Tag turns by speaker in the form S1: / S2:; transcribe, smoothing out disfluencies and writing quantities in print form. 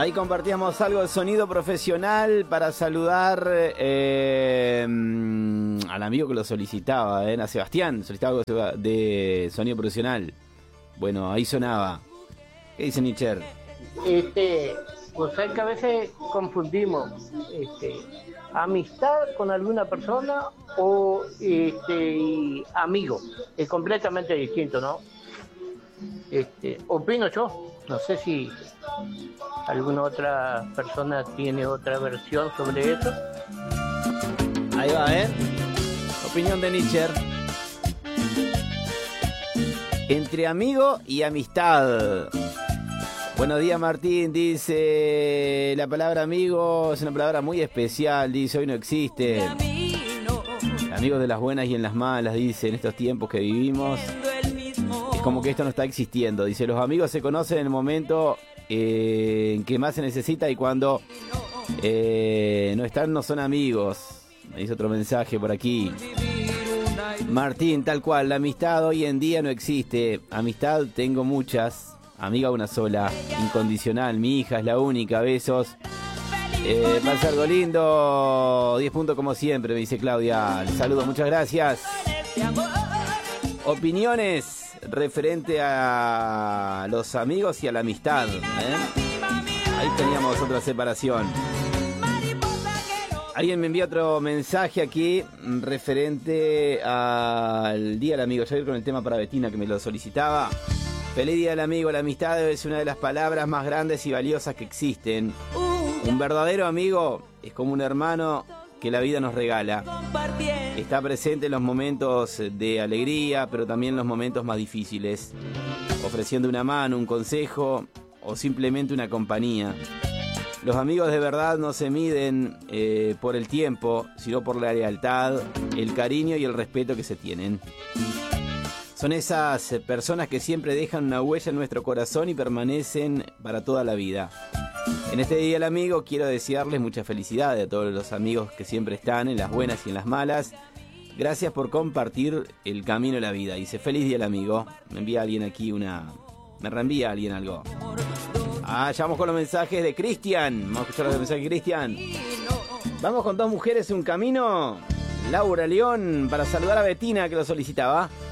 S1: Ahí compartíamos algo de sonido profesional para saludar al amigo que lo solicitaba, a Sebastián, solicitaba algo de sonido profesional. Bueno, ahí sonaba. ¿Qué dice Nietzsche?
S2: Pues es que a veces confundimos amistad con alguna persona o y amigo. Es completamente distinto, ¿no? Opino yo. No sé si alguna otra persona tiene otra versión sobre eso.
S1: Ahí va, opinión de Nietzsche. Entre amigo y amistad. Buenos días, Martín. Dice, la palabra amigo es una palabra muy especial. Dice, hoy no existe. Amigos de las buenas y en las malas, dice, en estos tiempos que vivimos. Es como que esto no está existiendo. Dice, los amigos se conocen en el momento en que más se necesita y cuando no están no son amigos. Me dice otro mensaje por aquí. Martín, tal cual, la amistad hoy en día no existe. Amistad tengo muchas. Amiga una sola, incondicional, mi hija es la única, besos. Va a ser algo lindo, 10 puntos como siempre, me dice Claudia. Les saludo, muchas gracias. Opiniones referente a los amigos y a la amistad. Ahí teníamos otra separación. Alguien me envió otro mensaje aquí referente al Día del Amigo. Yo voy con el tema para Betina que me lo solicitaba. Feliz Día del Amigo. La amistad es una de las palabras más grandes y valiosas que existen. Un verdadero amigo es como un hermano que la vida nos regala. Está presente en los momentos de alegría, pero también en los momentos más difíciles, ofreciendo una mano, un consejo o simplemente una compañía. Los amigos de verdad no se miden por el tiempo, sino por la lealtad, el cariño y el respeto que se tienen. Son esas personas que siempre dejan una huella en nuestro corazón y permanecen para toda la vida. En este Día del Amigo quiero desearles mucha felicidad a todos los amigos que siempre están en las buenas y en las malas. Gracias por compartir el camino de la vida. Dice, feliz Día del Amigo. Me envía alguien aquí me reenvía alguien algo. Ya vamos con los mensajes de Cristian. Vamos a escuchar los mensajes de Cristian. Vamos con dos mujeres en un camino. Laura León para saludar a Betina que lo solicitaba.